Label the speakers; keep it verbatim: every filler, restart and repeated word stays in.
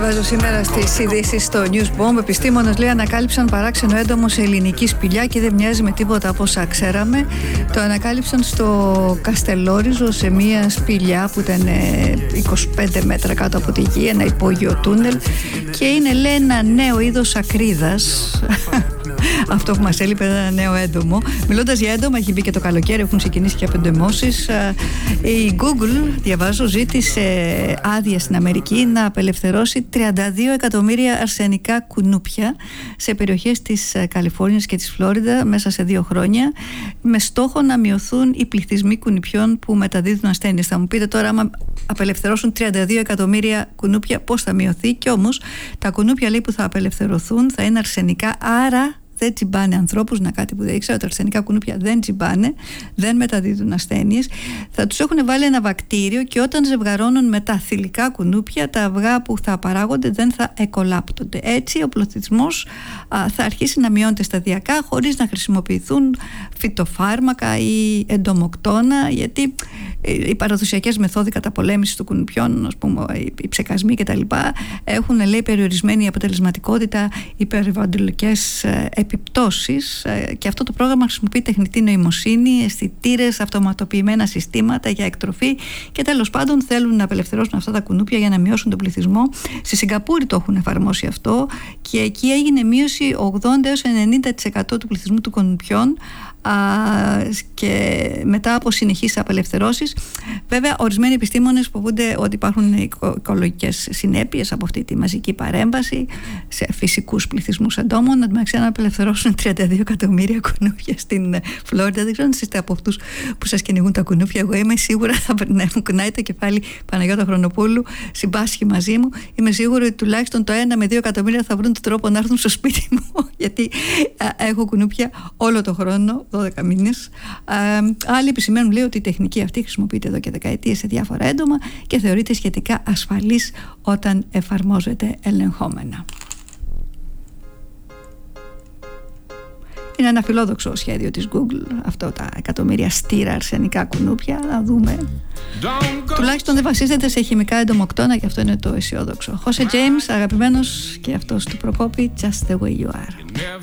Speaker 1: Διαβάζω σήμερα στις ειδήσεις στο News Bomb. Επιστήμονες, λέει, ανακάλυψαν παράξενο έντομο σε ελληνική σπηλιά και δεν μοιάζει με τίποτα από όσα ξέραμε. Το ανακάλυψαν στο Καστελόριζο, σε μια σπηλιά που ήταν είκοσι πέντε μέτρα κάτω από τη γη, ένα υπόγειο τούνελ, και είναι, λέει, ένα νέο είδος ακρίδας. Αυτό που μας έλειπε, ένα νέο έντομο. Μιλώντας για έντομα, έχει μπει και το καλοκαίρι, έχουν ξεκινήσει και απεντεμώσεις. Η Google, διαβάζω, ζήτησε άδεια στην Αμερική να απελευθερώσει τριάντα δύο εκατομμύρια αρσενικά κουνούπια σε περιοχές της Καλιφόρνιας και της Φλόριντα μέσα σε δύο χρόνια, με στόχο να μειωθούν οι πληθυσμοί κουνουπιών που μεταδίδουν ασθένειες. Θα μου πείτε τώρα, άμα απελευθερώσουν τριάντα δύο εκατομμύρια κουνούπια, πώς θα μειωθεί? Κι όμως τα κουνούπια, λέει, που θα απελευθερωθούν θα είναι αρσενικά, άρα δεν τσιμπάνε ανθρώπους. Να, κάτι που δεν ήξερα, τα αρσενικά κουνούπια δεν τσιμπάνε, δεν μεταδίδουν ασθένειες. Θα τους έχουν βάλει ένα βακτήριο και όταν ζευγαρώνουν με τα θηλυκά κουνούπια, τα αυγά που θα παράγονται δεν θα εκολάπτονται. Έτσι ο πληθυσμός α, θα αρχίσει να μειώνεται σταδιακά, χωρίς να χρησιμοποιηθούν φυτοφάρμακα ή εντομοκτώνα, γιατί οι παραδοσιακές μεθόδοι καταπολέμησης των κουνουπιών, ας πούμε, οι ψεκασμοί κτλ., έχουν, λέει, περιορισμένη αποτελεσματικότητα, υπερβαντολογικές επιπτώσεις, και αυτό το πρόγραμμα χρησιμοποιεί τεχνητή νοημοσύνη, αισθητήρες, αυτοματοποιημένα συστήματα για εκτροφή και τέλος πάντων θέλουν να απελευθερώσουν αυτά τα κουνούπια για να μειώσουν τον πληθυσμό. Στη Σιγκαπούρη το έχουν εφαρμόσει αυτό και εκεί έγινε μείωση ογδόντα έως ενενήντα τοις εκατό του πληθυσμού των κουνουπιών, και μετά από συνεχείς απελευθερώσεις. Βέβαια, ορισμένοι επιστήμονες φοβούνται ότι υπάρχουν οικολογικές συνέπειες από αυτή τη μαζική παρέμβαση σε φυσικούς πληθυσμούς ατόμων. Να μεταξύ, να απελευθερώσουν τριάντα δύο εκατομμύρια κουνούπια στην Φλόριντα. Δεν ξέρω αν είστε από αυτούς που σας κυνηγούν τα κουνούπια. Εγώ είμαι σίγουρα, θα να μου κουνάει το κεφάλι Παναγιώτα Χρονοπούλου, συμπάσχει μαζί μου. Είμαι σίγουρη ότι τουλάχιστον το ένα με δύο εκατομμύρια θα βρουν τον τρόπο να έρθουν στο σπίτι μου, γιατί έχω κουνούπια όλο το χρόνο, δώδεκα μήνες. Άλλοι επισημαίνουν, λέει, ότι η τεχνική αυτή χρησιμοποιείται εδώ και δεκαετίες σε διάφορα έντομα και θεωρείται σχετικά ασφαλής όταν εφαρμόζεται ελεγχόμενα. Είναι ένα φιλόδοξο σχέδιο της Google αυτό, τα εκατομμύρια στήρα αρσενικά κουνούπια. Να δούμε. Τουλάχιστον δεν βασίζεται σε χημικά εντομοκτώνα και αυτό είναι το αισιόδοξο. Χώσε James, αγαπημένος και αυτός του Προκόπη, Just the way you are.